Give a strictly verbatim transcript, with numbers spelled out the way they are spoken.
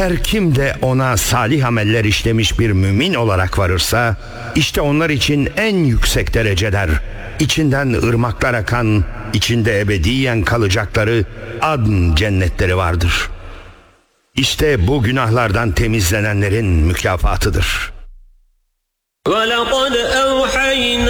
Her kim de ona salih ameller işlemiş bir mümin olarak varırsa, işte onlar için en yüksek dereceler, içinden ırmaklar akan, içinde ebediyen kalacakları adn cennetleri vardır. İşte bu günahlardan temizlenenlerin mükafatıdır. وَلَقَدْ أَوْحَيْنَا